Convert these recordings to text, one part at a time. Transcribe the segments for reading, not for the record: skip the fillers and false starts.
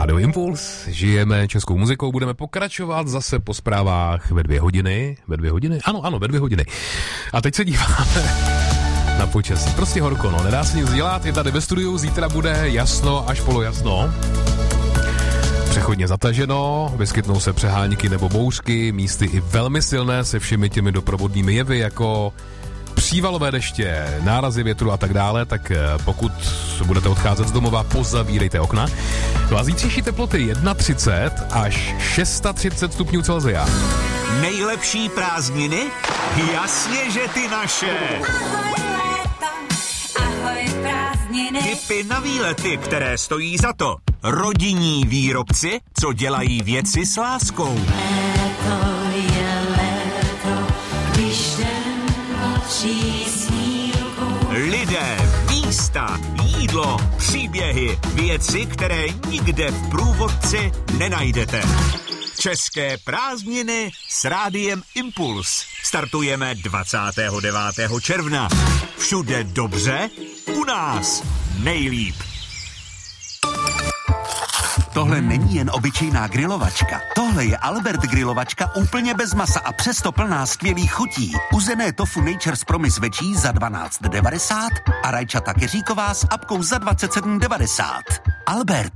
Rádio Impuls, žijeme českou muzikou, budeme pokračovat zase po zprávách ve 2 hodiny. Ve 2 hodiny? Ano, ve 2 hodiny. A teď se díváme na počasí. Prostě horko, no, nedá se nic dělat, je tady ve studiu, zítra bude jasno až polojasno. Přechodně zataženo, vyskytnou se přehánky nebo bouřky, místy i velmi silné se všemi těmi doprovodnými jevy, jako přívalové deště, nárazy větru a tak dále, tak pokud budete odcházet z domova, pozavírejte okna. No a zítřejší teploty 31 až 630 stupňů Celsia. Nejlepší prázdniny? Jasně, že ty naše. Ahoj léto, ahoj prázdniny. Tipy na výlety, které stojí za to. Rodinní výrobci, co dělají věci s láskou. Léto je léto, když den patří snílku. Lidé, místa, jídlo, příběhy, věci, které nikde v průvodci nenajdete. České prázdniny s Rádiem Impuls. Startujeme 29. června. Všude dobře, u nás nejlíp. Tohle není jen obyčejná grilovačka. Tohle je Albert grilovačka úplně bez masa a přesto plná skvělých chutí. Uzené tofu Nature's Promise večí za 12,90 a rajčata keříková s apkou za 27,90. Albert.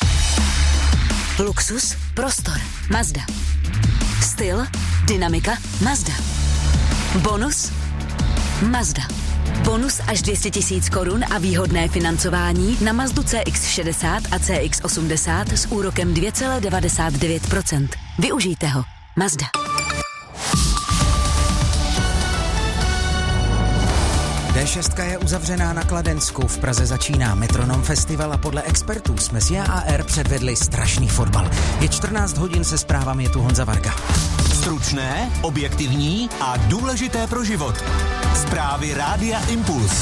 Luxus, prostor, Mazda. Styl, dynamika, Mazda. Bonus, Mazda. Bonus až 200 000 korun a výhodné financování na Mazdu CX-60 a CX-80 s úrokem 2,99%. Využijte ho. Mazda. D6 je uzavřená na Kladensku, v Praze začíná Metronom Festival a podle expertů jsme z JAR předvedli strašný fotbal. Je 14 hodin, se zprávami, je tu Honza Varga. Stručné, objektivní a důležité pro život. Zprávy Rádia Impuls.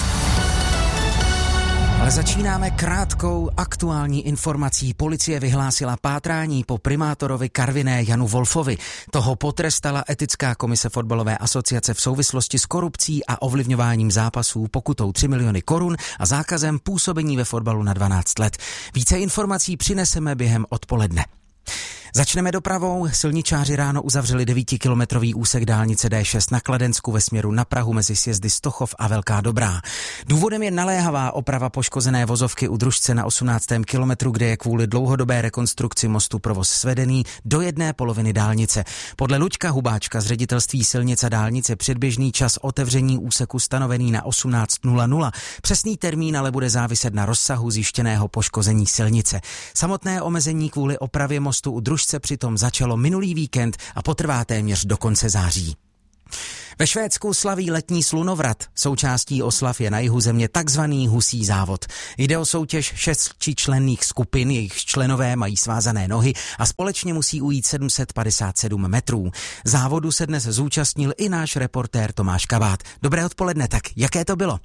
Ale začínáme krátkou aktuální informací. Policie vyhlásila pátrání po primátorovi Karviné Janu Wolfovi. Toho potrestala etická komise fotbalové asociace v souvislosti s korupcí a ovlivňováním zápasů pokutou 3 miliony korun a zákazem působení ve fotbalu na 12 let. Více informací přineseme během odpoledne. Začneme dopravou. Silničáři ráno uzavřeli 9kilometrový úsek dálnice D6 na Kladensku ve směru na Prahu mezi sjezdy Stochov a Velká Dobrá. Důvodem je naléhavá oprava poškozené vozovky u Družce na 18. kilometru, kde je kvůli dlouhodobé rekonstrukci mostu provoz svedený do jedné poloviny dálnice. Podle Luďka Hubáčka z ředitelství silnic a dálnice předběžný čas otevření úseku stanovený na 18:00. Přesný termín ale bude záviset na rozsahu zjištěného poškození silnice. Samotné omezení kvůli opravě mostu u Družce přitom začalo minulý víkend a potrvá téměř do konce září. Ve Švédsku slaví letní slunovrat. Součástí oslav je na jihu země takzvaný husí závod. Jde o soutěž 6členných skupin, jejichž členové mají svázané nohy a společně musí ujít 757 metrů. Závodu se dnes zúčastnil i náš reportér Tomáš Kabát. Dobré odpoledne, tak jaké to bylo?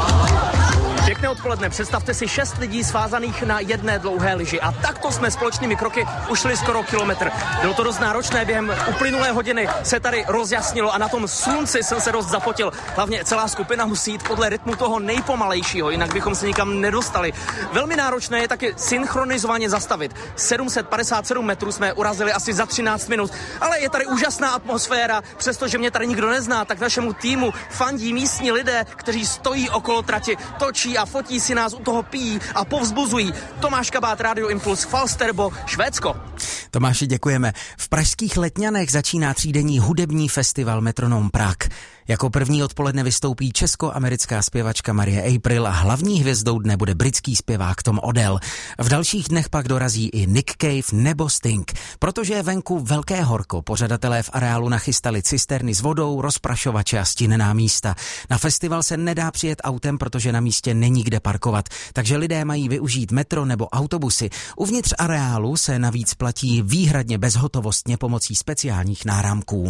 Pěkné odpoledne, představte si 6 lidí svázaných na jedné dlouhé lyži a takto jsme společnými kroky ušli skoro kilometr. Bylo to dost náročné, během uplynulé hodiny se tady rozjasnilo a na tom slunci jsem se dost zapotil. Hlavně celá skupina musí jít podle rytmu toho nejpomalejšího, jinak bychom se nikam nedostali. Velmi náročné je taky synchronizovaně zastavit. 757 metrů jsme urazili asi za 13 minut, ale je tady úžasná atmosféra, přestože mě tady nikdo nezná, tak našemu týmu fandí místní lidé, kteří stojí okolo trati, točí a fotí si nás, u toho pijí a povzbuzují. Tomáš Kabát, Rádio Impuls, Falsterbo, Švédsko. Tomáši, děkujeme. V pražských Letňanech začíná třídenní hudební festival Metronom Prague. Jako první odpoledne vystoupí česko-americká zpěvačka Marie April a hlavní hvězdou dne bude britský zpěvák Tom Odell. V dalších dnech pak dorazí i Nick Cave nebo Sting. Protože je venku velké horko, pořadatelé v areálu nachystali cisterny s vodou, rozprašovače a stinná místa. Na festival se nedá přijet autem, protože na místě není kde parkovat, takže lidé mají využít metro nebo autobusy. Uvnitř areálu se navíc platí výhradně bezhotovostně pomocí speciálních náramků.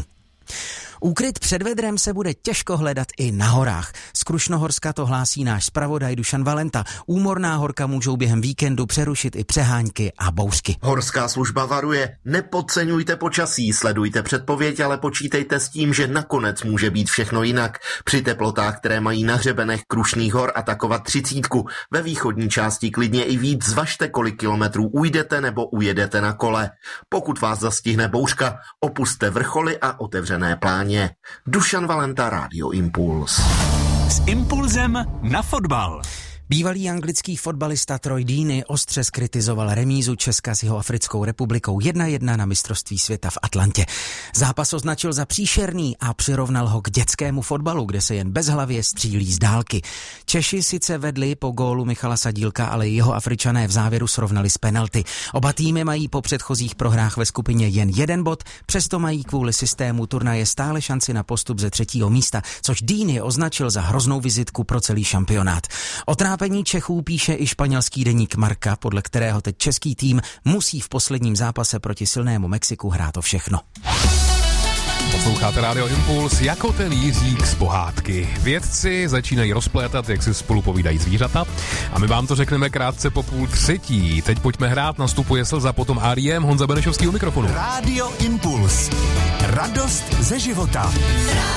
Úkryt před vedrem se bude těžko hledat i na horách. Z Krušnohorska to hlásí náš zpravodaj Dušan Valenta. Úmorná horka můžou během víkendu přerušit i přehánky a bouřky. Horská služba varuje, nepodceňujte počasí, sledujte předpověď, ale počítejte s tím, že nakonec může být všechno jinak. Při teplotách, které mají na hřebenech Krušných hor atakovat 30, ve východní části klidně i víc, zvažte, kolik kilometrů ujdete nebo ujedete na kole. Pokud vás zastihne bouřka, opusťte vrcholy a otevřené pláně. Dušan Valenta, Rádio Impuls. S impulzem na fotbal. Bývalý anglický fotbalista Troy Deeney ostře zkritizoval remízu Česka s Jihoafrickou republikou 1-1 na mistrovství světa v Atlantě. Zápas označil za příšerný a přirovnal ho k dětskému fotbalu, kde se jen bezhlavě střílí z dálky. Češi sice vedli po gólu Michala Sadílka, ale Jihoafričané v závěru srovnali z penalty. Oba týmy mají po předchozích prohrách ve skupině jen 1 bod, přesto mají kvůli systému turnaje stále šanci na postup ze 3. místa, což Deeney označil za hroznou vizitku pro celý šampionát. Trápení Čechů píše i španělský deník Marca, podle kterého teď český tým musí v posledním zápase proti silnému Mexiku hrát o všechno. Posloucháte Rádio Impuls jako ten Jiřík z pohádky. Vědci začínají rozplétat, jak si spolu povídají zvířata, a my vám to řekneme krátce po 2:30. Teď pojďme hrát, nastupuje Slza, potom R.E.M. Honza Benešovský u mikrofonu. Rádio Impuls. Radost ze života.